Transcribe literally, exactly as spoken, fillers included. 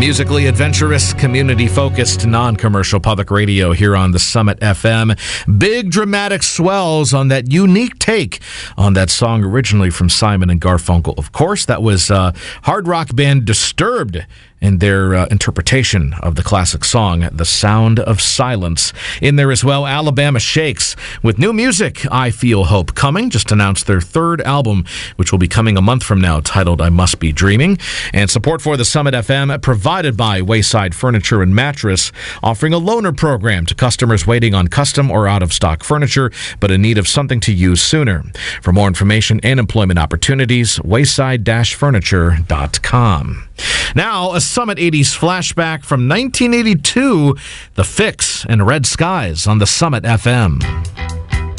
Musically adventurous, community-focused, non-commercial public radio here on the Summit F M. Big dramatic swells on that unique take on that song originally from Simon and Garfunkel. Of course, that was uh, hard rock band Disturbed in their uh, interpretation of the classic song, The Sound of Silence. In there as well, Alabama Shakes with new music, I Feel Hope, coming. Just announced their third album, which will be coming a month from now, titled I Must Be Dreaming. And support for the Summit F M provided by Wayside Furniture and Mattress, offering a loaner program to customers waiting on custom or out-of-stock furniture, but in need of something to use sooner. For more information and employment opportunities, wayside dash furniture dot com. Now, a Summit eighties flashback from nineteen eighty-two, The Fix and Red Skies on the Summit F M.